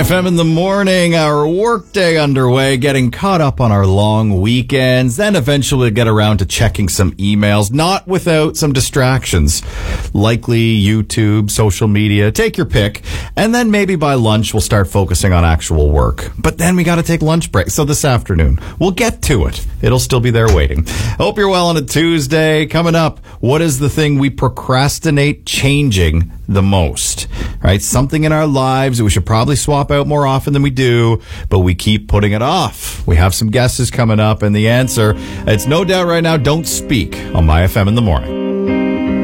FM in the morning, our workday underway, getting caught up on our long weekends, then eventually get around to checking some emails, not without some distractions. Likely YouTube, social media, take your pick. And then maybe by lunch, we'll start focusing on actual work. But then we got to take lunch break. So this afternoon, we'll get to it. It'll still be there waiting. Hope you're well on a Tuesday. Coming up, what is the thing we procrastinate changing the most? Right? Something in our lives that we should probably swap out more often than we do, but we keep putting it off. We have some guesses coming up, and the answer, it's no doubt right now, don't speak on My FM in the morning.